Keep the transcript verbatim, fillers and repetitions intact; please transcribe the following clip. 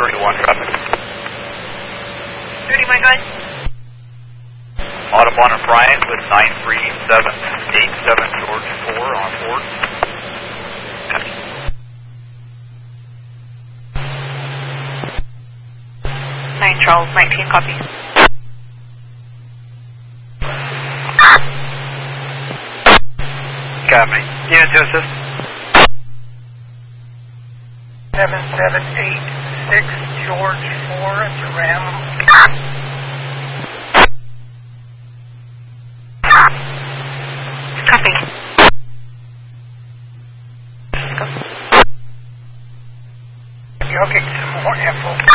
thirty-one traffic. thirty-one, go ahead. Audubon and Bryant with nine three seven eight seven George four on board. nine Charles, nineteen, copy. Copy. Unit to assist. seven seven eight six George four at the Ram. Copy. You'll get some more info.